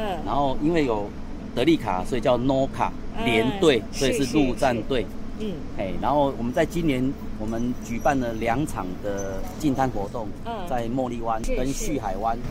然后因为有德利卡，所以叫 NO 卡联队，所以是陆战队。然后我们在今年我们举办了2场的净滩活动，在茉莉湾跟旭海湾。